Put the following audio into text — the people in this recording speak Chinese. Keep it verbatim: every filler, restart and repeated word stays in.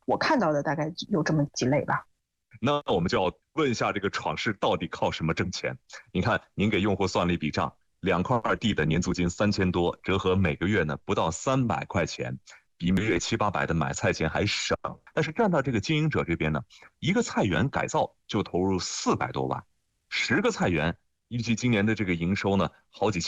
我看到的大概有这么几类吧。 那我们就要问一下，这个闯事到底靠什么挣钱？您看，您给用户算了一笔账，两块地的年租金三千多，折合每个月呢不到三百块钱，比每月七八百的买菜钱还省。但是站到这个经营者这边呢，一个菜园改造就投入四百多万，十个菜园，预计今年的这个营收呢好几千。